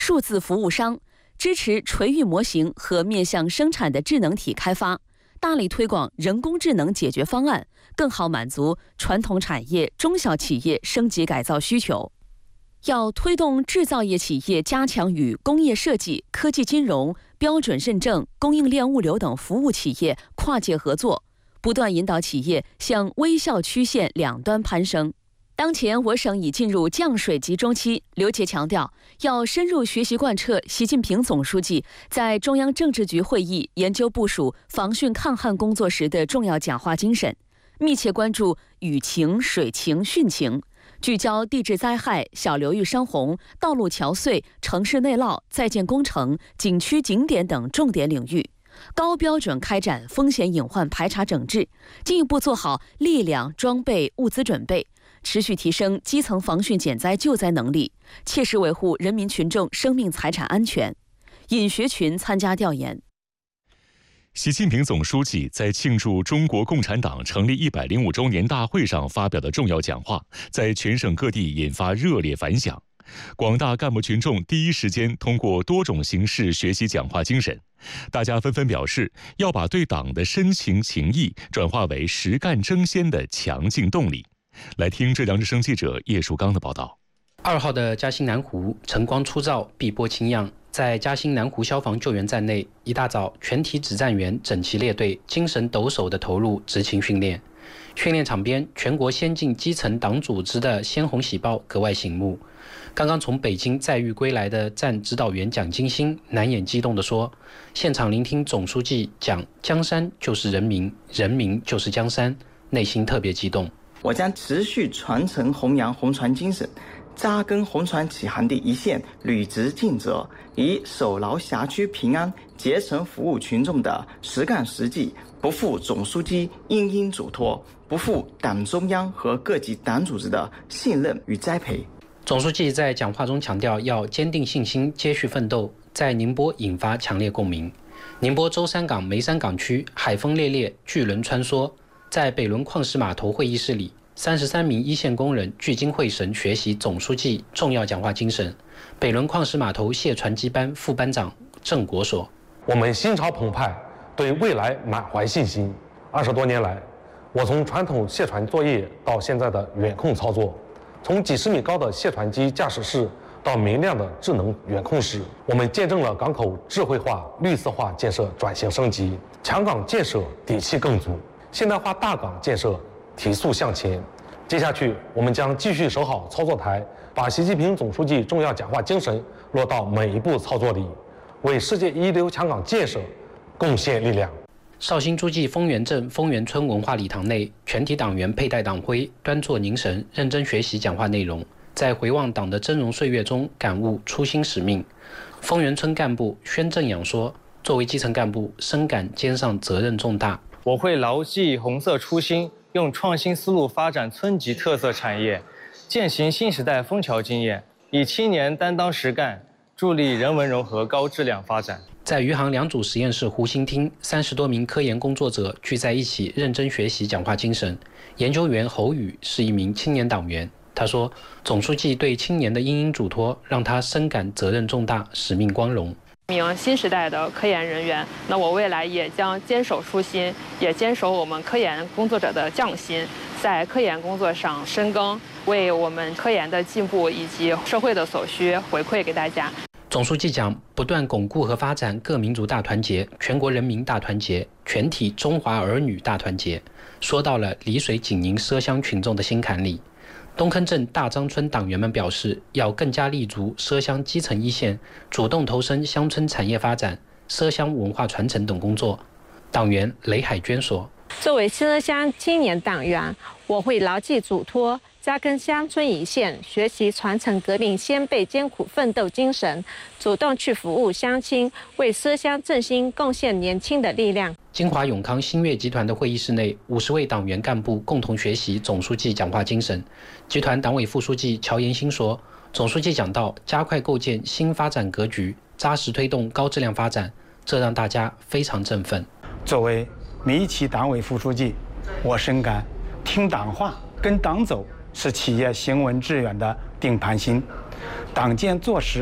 数字服务商，支持垂域模型和面向生产的智能体开发，大力推广人工智能解决方案，更好满足传统产业、中小企业升级改造需求。要推动制造业企业加强与工业设计、科技金融、标准认证、供应链物流等服务企业跨界合作，不断引导企业向微笑曲线两端攀升。当前我省已进入降水集中期，刘杰强调，要深入学习贯彻习近平总书记在中央政治局会议研究部署防汛抗旱工作时的重要讲话精神，密切关注雨情、水情、汛情，聚焦地质灾害、小流域山洪、道路桥隧、城市内涝、在建工程、景区景点等重点领域，高标准开展风险隐患排查整治，进一步做好力量、装备、物资准备，持续提升基层防汛减灾救灾能力，切实维护人民群众生命财产安全。尹学群参加调研。 习近平总书记在庆祝中国共产党成立105周年大会上发表的重要讲话，在全省各地引发热烈反响。广大干部群众第一时间通过多种形式学习讲话精神，大家纷纷表示要把对党的深情情谊转化为实干争先的强劲动力。来听浙江之声记者叶树刚的报道。 2号的嘉兴南湖晨光初照，碧波清漾。在嘉兴南湖消防救援站内，一大早，全体指战员整齐列队，精神抖擞地投入执勤训练。训练场边，全国先进基层党组织的鲜红喜报格外醒目。刚刚从北京载誉归来的站指导员蒋金星难掩激动地说：“现场聆听总书记讲江山就是人民，人民就是江山，内心特别激动。” 我将持续传承弘扬红船精神，扎根红船起航的一线，履职尽责，以守牢辖区平安、竭诚服务群众的实干实际，不负总书记殷殷嘱托，不负党中央和各级党组织的信任与栽培。 总书记在讲话中强调，要坚定信心，接续奋斗，在宁波引发强烈共鸣。宁波舟山港梅山港区海风烈烈，巨轮穿梭，在北仑矿石码头会议室里，33名一线工人聚精会神学习总书记重要讲话精神。北仑矿石码头卸船机班副班长郑国说：“ 我们心潮澎湃，对未来满怀信心。20多年来，我从传统卸船作业到现在的远控操作，从几十米高的卸船机驾驶室到明亮的智能远控室，我们见证了港口智慧化、绿色化建设转型升级，强港建设底气更足，现代化大港建设提速向前。接下去，我们将继续守好操作台，把习近平总书记重要讲话精神落到每一步操作里，为世界一流强港建设贡献力量。” 绍兴诸暨丰源镇丰源村文化礼堂内，全体党员佩戴党徽，端坐凝神，认真学习讲话内容，在回望党的峥嵘岁月中感悟初心使命。丰源村干部宣正阳说：“作为基层干部，深感肩上责任重大。 我会牢记红色初心，用创新思路发展村级特色产业，践行新时代枫桥经验，以青年担当实干，助力人文融合高质量发展。” 在余杭良渚实验室湖心厅，30多名科研工作者聚在一起，认真学习讲话精神。研究员侯宇是一名青年党员，他说：“总书记对青年的殷殷嘱托，让他深感责任重大，使命光荣。” 名新时代的科研人员，那我未来也将坚守初心，也坚守我们科研工作者的匠心，在科研工作上深耕，为我们科研的进步以及社会的所需回馈给大家。 总书记讲，不断巩固和发展各民族大团结、全国人民大团结、全体中华儿女大团结，说到了丽水紧宁畲乡群众的心坎里。东坑镇大张村党员们表示，要更加立足畲乡基层一线，主动投身乡村产业发展、畲乡文化传承等工作。党员雷海娟说：“ 作为畲乡青年党员，我会牢记嘱托，扎根乡村一线，学习传承革命先辈艰苦奋斗精神，主动去服务乡亲，为畲乡振兴贡献年轻的力量。” 金华永康新月集团的会议室内，50位党员干部共同学习总书记讲话精神。集团党委副书记乔延新说：“总书记讲到加快构建新发展格局，扎实推动高质量发展，这让大家非常振奋。” 作为民企党委副书记，我深感听党话、跟党走是企业行稳致远的定盘心。党建做实了，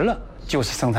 就是生产。